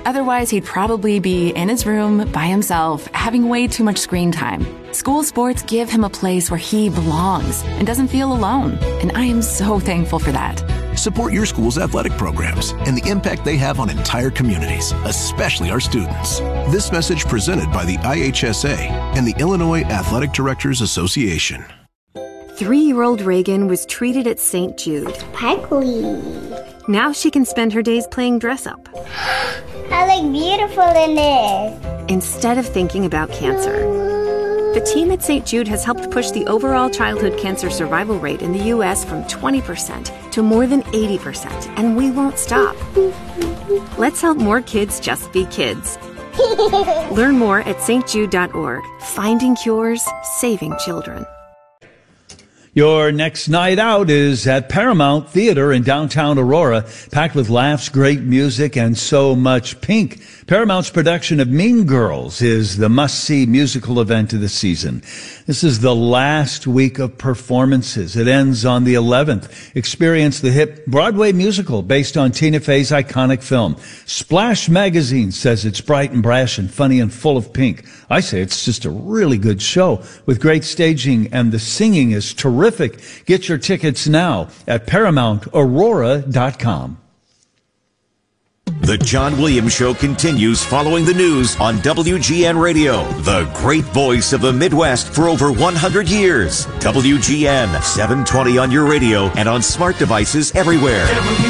Otherwise, he'd probably be in his room by himself, having way too much screen time. School sports give him a place where he belongs and doesn't feel alone. And I am so thankful for that. Support your school's athletic programs and the impact they have on entire communities, especially our students. This message presented by the IHSA and the Illinois Athletic Directors Association. 3-year-old Reagan was treated at St. Jude. Sparkly. Now she can spend her days playing dress-up. I look beautiful in this. Instead of thinking about cancer. The team at St. Jude has helped push the overall childhood cancer survival rate in the U.S. from 20% to more than 80%, and we won't stop. Let's help more kids just be kids. Learn more at stjude.org. Finding cures, saving children. Your next night out is at Paramount Theater in downtown Aurora, packed with laughs, great music, and so much Pink. Paramount's production of Mean Girls is the must-see musical event of the season. This is the last week of performances. It ends on the 11th. Experience the hit Broadway musical based on Tina Fey's iconic film. Splash Magazine says it's bright and brash and funny and full of pink. I say it's just a really good show with great staging, and the singing is terrific. Get your tickets now at ParamountAurora.com. The John Williams Show continues following the news on WGN Radio, the great voice of the Midwest for over 100 years. WGN, 720 on your radio and on smart devices everywhere.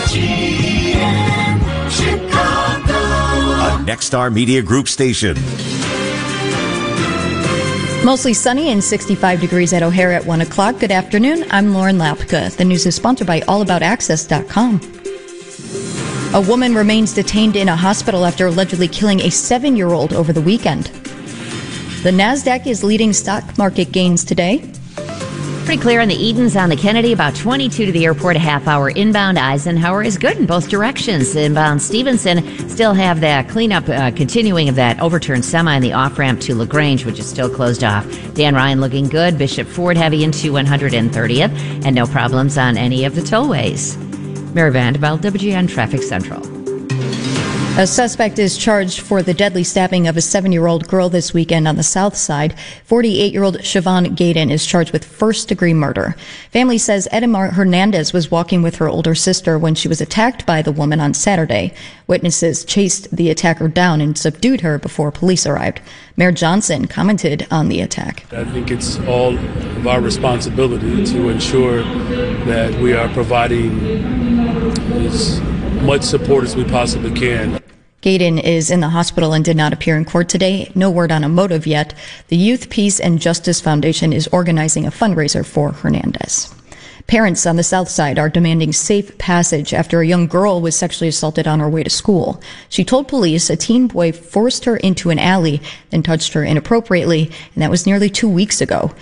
WGN, Chicago. A Nexstar Media Group station. Mostly sunny and 65 degrees at O'Hare at 1 o'clock. Good afternoon. I'm Lauren Lapka. The news is sponsored by AllAboutAccess.com. A woman remains detained in a hospital after allegedly killing a 7-year-old over the weekend. The NASDAQ is leading stock market gains today. Pretty clear on the Edens on the Kennedy, about 22 to the airport, a half hour inbound. Eisenhower is good in both directions. Inbound Stevenson still have that cleanup continuing of that overturned semi on the off-ramp to LaGrange, which is still closed off. Dan Ryan looking good. Bishop Ford heavy into 130th, and no problems on any of the tollways. Mary Vanderbilt, WGN Traffic Central. A suspect is charged for the deadly stabbing of a 7-year-old girl this weekend on the south side. 48-year-old Siobhan Gaydon is charged with first-degree murder. Family says Edmar Hernandez was walking with her older sister when she was attacked by the woman on Saturday. Witnesses chased the attacker down and subdued her before police arrived. Mayor Johnson commented on the attack. I think it's all of our responsibility to ensure that we are providing as much support as we possibly can. Gaydon is in the hospital and did not appear in court today. No word on a motive yet. The Youth, Peace, and Justice Foundation is organizing a fundraiser for Hernandez. Parents on the south side are demanding safe passage after a young girl was sexually assaulted on her way to school. She told police a teen boy forced her into an alley, then touched her inappropriately, and that was nearly 2 weeks ago.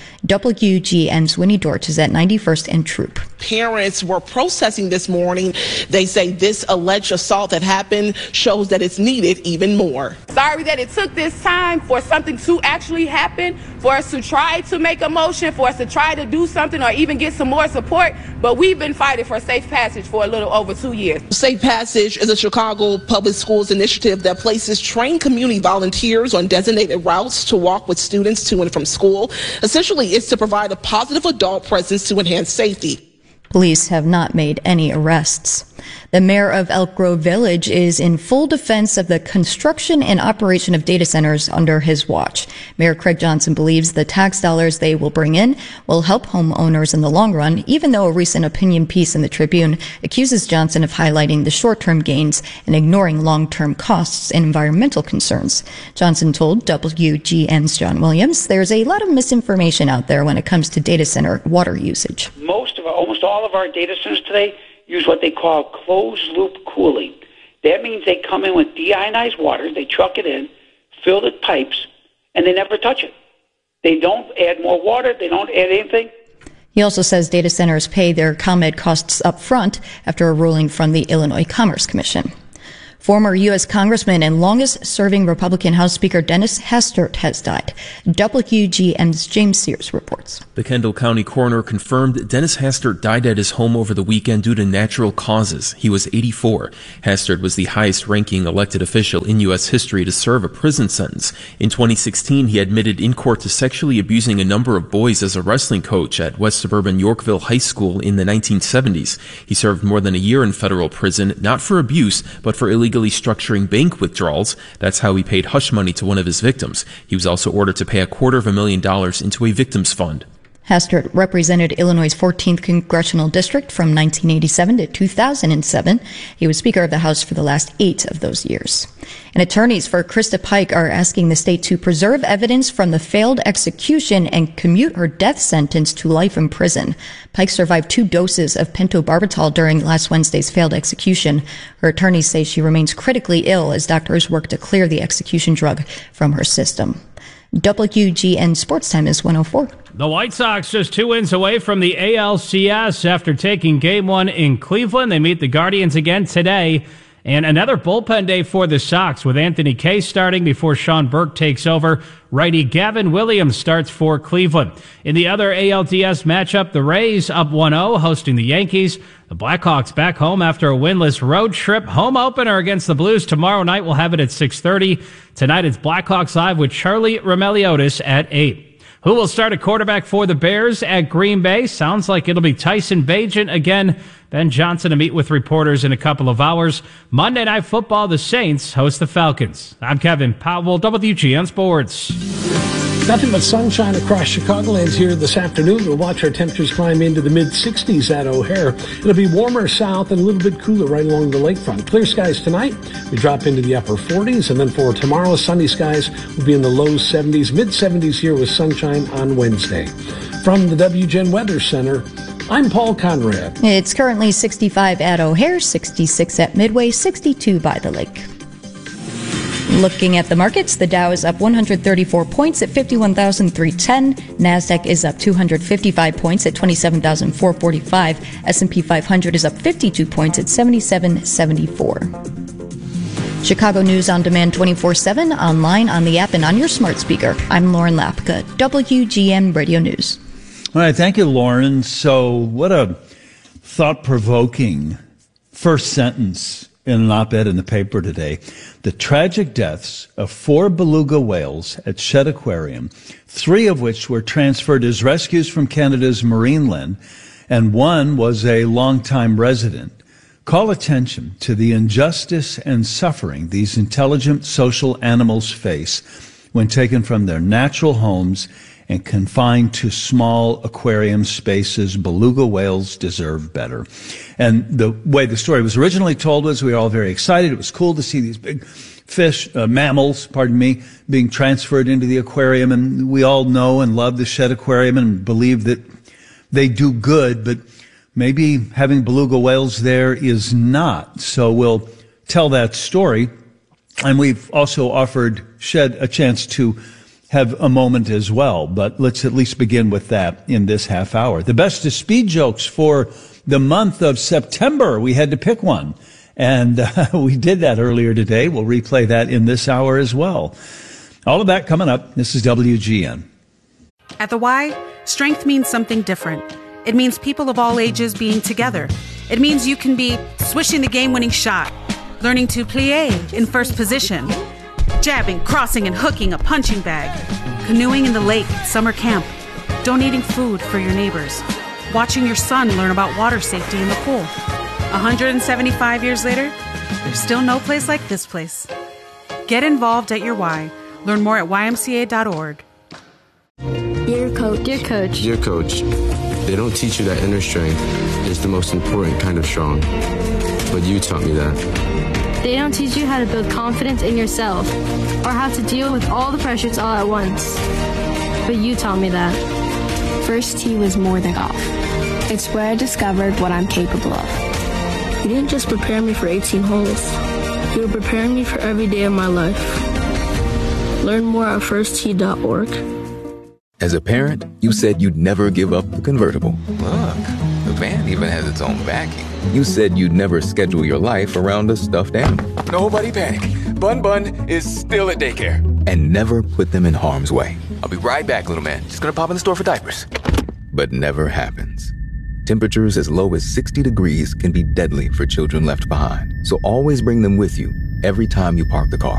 WGN's Winnie Dortch is at 91st and Troop. Parents were protesting this morning. They say this alleged assault that happened shows that it's needed even more. Sorry that it took this time for something to actually happen, for us to try to make a motion, for us to try to do something or even get some more support, but we've been fighting for safe passage for a little over 2 years. Safe Passage is a Chicago Public Schools initiative that places trained community volunteers on designated routes to walk with students to and from school. Essentially, it's to provide a positive adult presence to enhance safety. Police have not made any arrests. The mayor of Elk Grove Village is in full defense of the construction and operation of data centers under his watch. Mayor Craig Johnson believes the tax dollars they will bring in will help homeowners in the long run, even though a recent opinion piece in the Tribune accuses Johnson of highlighting the short-term gains and ignoring long-term costs and environmental concerns. Johnson told WGN's John Williams there's a lot of misinformation out there when it comes to data center water usage. Almost all of our data centers today use what they call closed-loop cooling. That means they come in with deionized water, they truck it in, fill the pipes, and they never touch it. They don't add more water, they don't add anything. He also says data centers pay their ComEd costs up front after a ruling from the Illinois Commerce Commission. Former U.S. Congressman and longest-serving Republican House Speaker Dennis Hastert has died. WGN's James Sears reports. The Kendall County coroner confirmed Dennis Hastert died at his home over the weekend due to natural causes. He was 84. Hastert was the highest-ranking elected official in U.S. history to serve a prison sentence. In 2016, he admitted in court to sexually abusing a number of boys as a wrestling coach at West Suburban Yorkville High School in the 1970s. He served more than a year in federal prison, not for abuse, but for illegally structuring bank withdrawals. That's how he paid hush money to one of his victims. He was also ordered to pay $250,000 into a victims fund. Hastert represented Illinois' 14th Congressional District from 1987 to 2007. He was Speaker of the House for the last 8 of those years. And attorneys for Krista Pike are asking the state to preserve evidence from the failed execution and commute her death sentence to life in prison. Pike survived 2 doses of pentobarbital during last Wednesday's failed execution. Her attorneys say she remains critically ill as doctors work to clear the execution drug from her system. WGN Sports Time is 104. The White Sox just 2 wins away from the ALCS after taking Game 1 in Cleveland. They meet the Guardians again today. And another bullpen day for the Sox with Anthony Kay starting before Sean Burke takes over. Righty Gavin Williams starts for Cleveland. In the other ALDS matchup, the Rays up 1-0 hosting the Yankees. The Blackhawks back home after a winless road trip. Home opener against the Blues tomorrow night. We'll have it at 6:30. Tonight it's Blackhawks Live with Charlie Romeliotis at 8. Who will start at quarterback for the Bears at Green Bay? Sounds like it'll be Tyson Bagent again. Ben Johnson to meet with reporters in a couple of hours. Monday Night Football, the Saints host the Falcons. I'm Kevin Powell, WGN Sports. Nothing but sunshine across Chicagoland here this afternoon. We'll watch our temperatures climb into the mid-60s at O'Hare. It'll be warmer south and a little bit cooler right along the lakefront. Clear skies tonight. We drop into the upper 40s. And then for tomorrow, sunny skies will be in the low 70s, mid-70s here with sunshine on Wednesday. From the WGN Weather Center, I'm Paul Conrad. It's currently 65 at O'Hare, 66 at Midway, 62 by the lake. Looking at the markets, the Dow is up 134 points at 51,310. NASDAQ is up 255 points at 27,445. S&P 500 is up 52 points at 7774. Chicago News on Demand 24/7, online, on the app, and on your smart speaker. I'm Lauren Lapka, WGN Radio News. All right, thank you, Lauren. So what a thought-provoking first sentence in an op-ed in the paper today. The tragic deaths of 4 beluga whales at Shedd Aquarium, 3 of which were transferred as rescues from Canada's Marineland, and 1 was a longtime resident, call attention to the injustice and suffering these intelligent social animals face when taken from their natural homes and confined to small aquarium spaces. Beluga whales deserve better. And the way the story was originally told was we were all very excited. It was cool to see these big fish, mammals, being transferred into the aquarium. And we all know and love the Shedd Aquarium and believe that they do good, but maybe having beluga whales there is not. So we'll tell that story. And we've also offered Shedd a chance to have a moment as well, but let's at least begin with that in this half hour. The best of speed jokes for the month of September. We had to pick one, and we did that earlier today. We'll replay that in this hour as well. All of that coming up. This is WGN. At the Y, strength means something different. It means people of all ages being together. It means you can be swishing the game-winning shot, learning to plie in first position, jabbing, crossing, and hooking a punching bag, canoeing in the lake at summer camp, donating food for your neighbors, watching your son learn about water safety in the pool. 175 years later, there's still no place like this place. Get involved at your Y. Learn more at ymca.org. Dear Coach. Dear Coach. Dear Coach, they don't teach you that inner strength is the most important kind of strong. But you taught me that. They don't teach you how to build confidence in yourself or how to deal with all the pressures all at once. But you taught me that. First tee was more than golf. It's where I discovered what I'm capable of. You didn't just prepare me for 18 holes. You were preparing me for every day of my life. Learn more at firsttee.org. As a parent, you said you'd never give up the convertible. Look, The van even has its own backing. You said you'd never schedule your life around a stuffed animal. Nobody panic. Bun Bun is still at daycare. And never put them in harm's way. I'll be right back, little man. Just gonna pop in the store for diapers. But never happens. Temperatures as low as 60 degrees can be deadly for children left behind. So always bring them with you every time you park the car.